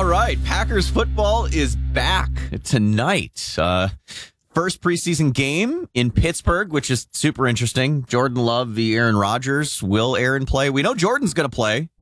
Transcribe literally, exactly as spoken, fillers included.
right. Packers football is back tonight. Uh, first preseason game in Pittsburgh, which is super interesting. Jordan Love v. Aaron Rodgers. Will Aaron play? We know Jordan's going to play.